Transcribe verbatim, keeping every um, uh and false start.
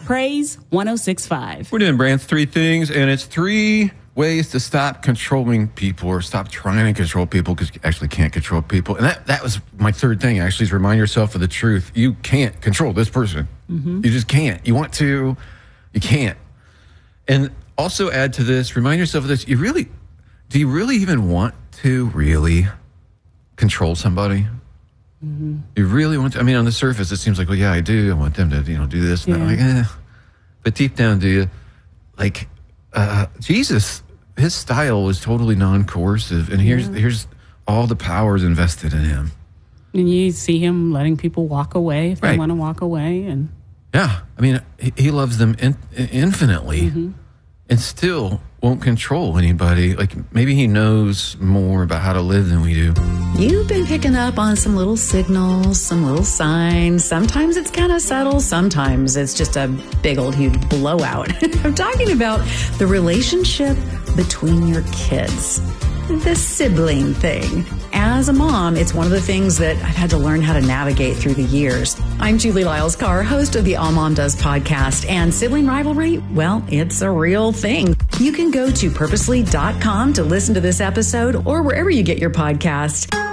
Praise one oh six point five. We're doing Brand's three things, and it's three ways to stop controlling people or stop trying to control people, because you actually can't control people. And that, that was my third thing, actually, is remind yourself of the truth. You can't control this person. Mm-hmm. You just can't. You want to, you can't. And also add to this, remind yourself of this. You really, do you really even want to really control somebody? Mm-hmm. You really want to? I mean, on the surface, it seems like, well, yeah, I do. I want them to, you know, do this. And yeah. I'm like, eh. But deep down, do you? Like, uh, Jesus, his style was totally non-coercive. And here's, yeah. here's all the powers invested in him. And you see him letting people walk away if they right. want to walk away. And yeah, I mean, he, he loves them in, infinitely. Mm-hmm. And still won't control anybody. Like, maybe he knows more about how to live than we do. You've been picking up on some little signals, some little signs. Sometimes it's kind of subtle. Sometimes it's just a big old huge blowout. I'm talking about the relationship between your kids. The sibling thing. As a mom, it's one of the things that I've had to learn how to navigate through the years. I'm Julie Lyles-Carr, host of the All Mom Does podcast, and sibling rivalry, well, it's a real thing. You can go to purposely dot com to listen to this episode or wherever you get your podcast.